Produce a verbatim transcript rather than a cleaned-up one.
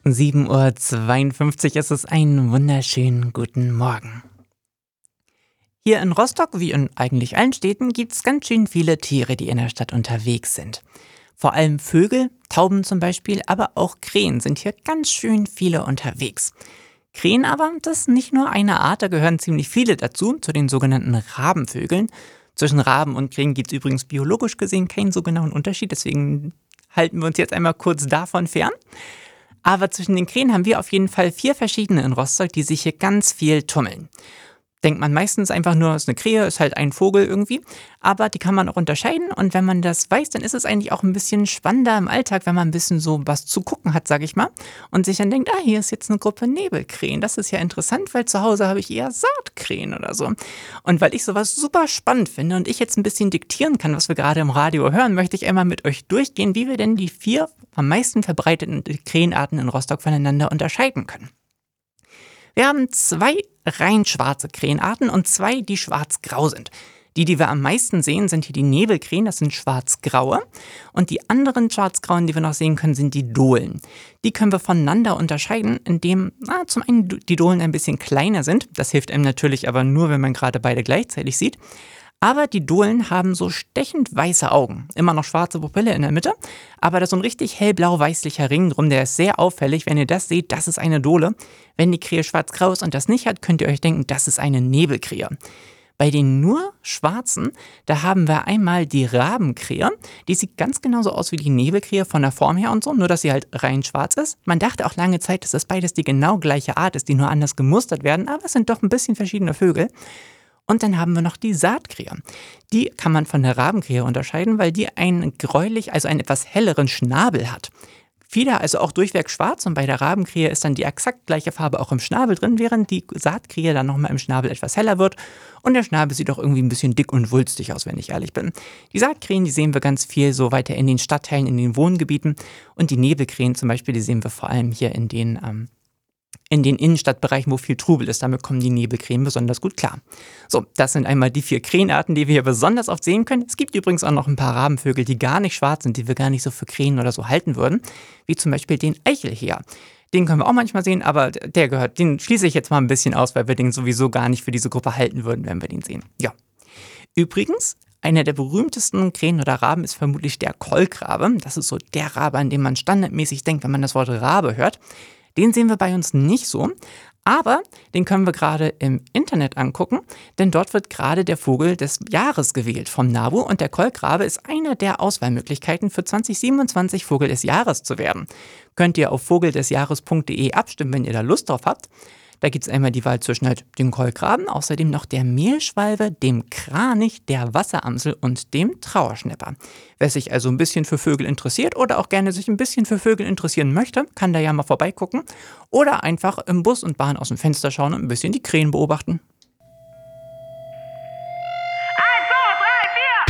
sieben Uhr zweiundfünfzig ist es, einen wunderschönen guten Morgen. Hier in Rostock, wie in eigentlich allen Städten, gibt es ganz schön viele Tiere, die in der Stadt unterwegs sind. Vor allem Vögel, Tauben zum Beispiel, aber auch Krähen sind hier ganz schön viele unterwegs. Krähen aber, das ist nicht nur eine Art, da gehören ziemlich viele dazu, zu den sogenannten Rabenvögeln. Zwischen Raben und Krähen gibt es übrigens biologisch gesehen keinen so genauen Unterschied, deswegen halten wir uns jetzt einmal kurz davon fern. Aber zwischen den Krähen haben wir auf jeden Fall vier verschiedene in Rostock, die sich hier ganz viel tummeln. Denkt man meistens einfach nur, es ist eine Krähe, ist halt ein Vogel irgendwie. Aber die kann man auch unterscheiden und wenn man das weiß, dann ist es eigentlich auch ein bisschen spannender im Alltag, wenn man ein bisschen so was zu gucken hat, sage ich mal. Und sich dann denkt, ah, hier ist jetzt eine Gruppe Nebelkrähen. Das ist ja interessant, weil zu Hause habe ich eher Saatkrähen oder so. Und weil ich sowas super spannend finde und ich jetzt ein bisschen diktieren kann, was wir gerade im Radio hören, möchte ich einmal mit euch durchgehen, wie wir denn die vier am meisten verbreiteten Krähenarten in Rostock voneinander unterscheiden können. Wir haben zwei rein schwarze Krähenarten und zwei, die schwarz-grau sind. Die, die wir am meisten sehen, sind hier die Nebelkrähen, das sind schwarz-graue. Und die anderen schwarz-grauen, die wir noch sehen können, sind die Dohlen. Die können wir voneinander unterscheiden, indem na, zum einen die Dohlen ein bisschen kleiner sind. Das hilft einem natürlich aber nur, wenn man gerade beide gleichzeitig sieht. Aber die Dohlen haben so stechend weiße Augen. Immer noch schwarze Pupille in der Mitte, aber da ist so ein richtig hellblau-weißlicher Ring drum, der ist sehr auffällig. Wenn ihr das seht, das ist eine Dohle. Wenn die Krähe schwarz-grau ist und das nicht hat, könnt ihr euch denken, das ist eine Nebelkrähe. Bei den nur schwarzen, da haben wir einmal die Rabenkrähe. Die sieht ganz genauso aus wie die Nebelkrähe von der Form her und so, nur dass sie halt rein schwarz ist. Man dachte auch lange Zeit, dass das beides die genau gleiche Art ist, die nur anders gemustert werden, aber es sind doch ein bisschen verschiedene Vögel. Und dann haben wir noch die Saatkrähe. Die kann man von der Rabenkrähe unterscheiden, weil die einen gräulich, also einen etwas helleren Schnabel hat. Viele also auch durchweg schwarz und bei der Rabenkrähe ist dann die exakt gleiche Farbe auch im Schnabel drin, während die Saatkrähe dann nochmal im Schnabel etwas heller wird und der Schnabel sieht auch irgendwie ein bisschen dick und wulstig aus, wenn ich ehrlich bin. Die Saatkrähen, die sehen wir ganz viel so weiter in den Stadtteilen, in den Wohngebieten und die Nebelkrähen zum Beispiel, die sehen wir vor allem hier in den ähm, in den Innenstadtbereichen, wo viel Trubel ist. Damit kommen die Nebelkrähen besonders gut klar. So, das sind einmal die vier Krähenarten, die wir hier besonders oft sehen können. Es gibt übrigens auch noch ein paar Rabenvögel, die gar nicht schwarz sind, die wir gar nicht so für Krähen oder so halten würden, wie zum Beispiel den Eichelheer. Den können wir auch manchmal sehen, aber der gehört, den schließe ich jetzt mal ein bisschen aus, weil wir den sowieso gar nicht für diese Gruppe halten würden, wenn wir den sehen. Ja. Übrigens, einer der berühmtesten Krähen oder Raben ist vermutlich der Kolkrabe. Das ist so der Rabe, an den man standardmäßig denkt, wenn man das Wort Rabe hört. Den sehen wir bei uns nicht so, aber den können wir gerade im Internet angucken, denn dort wird gerade der Vogel des Jahres gewählt vom NABU und der Kolkrabe ist einer der Auswahlmöglichkeiten für zwanzig siebenundzwanzig Vogel des Jahres zu werden. Könnt ihr auf vogeldesjahres punkt de abstimmen, wenn ihr da Lust drauf habt. Da gibt es einmal die Wahl zwischen halt dem Kolkraben, außerdem noch der Mehlschwalbe, dem Kranich, der Wasseramsel und dem Trauerschnäpper. Wer sich also ein bisschen für Vögel interessiert oder auch gerne sich ein bisschen für Vögel interessieren möchte, kann da ja mal vorbeigucken oder einfach im Bus und Bahn aus dem Fenster schauen und ein bisschen die Krähen beobachten.